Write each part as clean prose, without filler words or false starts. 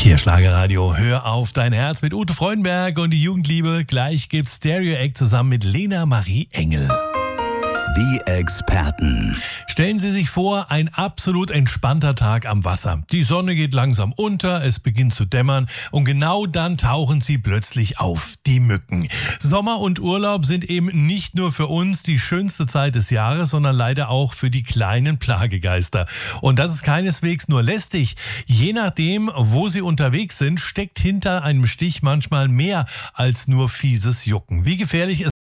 Hier Schlagerradio, hör auf dein Herz mit Ute Freudenberg und die Jugendliebe. Gleich gibt's Stereo Act zusammen mit Lena Marie Engel. Die Experten. Stellen Sie sich vor, ein absolut entspannter Tag am Wasser. Die Sonne geht langsam unter, es beginnt zu dämmern und genau dann tauchen sie plötzlich auf, die Mücken. Sommer und Urlaub sind eben nicht nur für uns die schönste Zeit des Jahres, sondern leider auch für die kleinen Plagegeister. Und das ist keineswegs nur lästig. Je nachdem, wo sie unterwegs sind, steckt hinter einem Stich manchmal mehr als nur fieses Jucken. Wie gefährlich es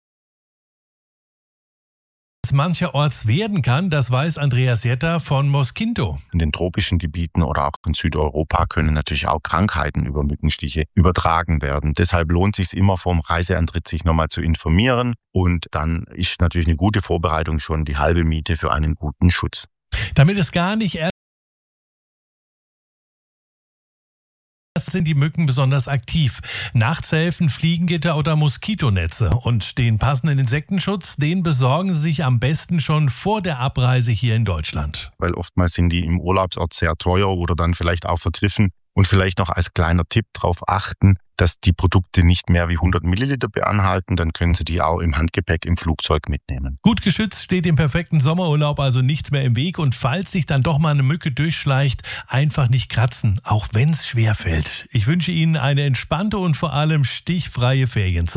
mancherorts werden kann, das weiß Andreas Jetter von Mosquito. In den tropischen Gebieten oder auch in Südeuropa können natürlich auch Krankheiten über Mückenstiche übertragen werden. Deshalb lohnt es sich immer vorm Reiseantritt, sich nochmal zu informieren. Und dann ist natürlich eine gute Vorbereitung schon die halbe Miete für einen guten Schutz. Damit es gar nicht erst sind die Mücken besonders aktiv. Nachts helfen Fliegengitter oder Moskitonetze. Und den passenden Insektenschutz, den besorgen Sie sich am besten schon vor der Abreise hier in Deutschland. Weil oftmals sind die im Urlaubsort sehr teuer oder dann vielleicht auch vergriffen. Und vielleicht noch als kleiner Tipp darauf achten, dass die Produkte nicht mehr wie 100 Milliliter beinhalten. Dann können Sie die auch im Handgepäck im Flugzeug mitnehmen. Gut geschützt steht im perfekten Sommerurlaub also nichts mehr im Weg. Und falls sich dann doch mal eine Mücke durchschleicht, einfach nicht kratzen, auch wenn es schwerfällt. Ich wünsche Ihnen eine entspannte und vor allem stichfreie Ferienzeit.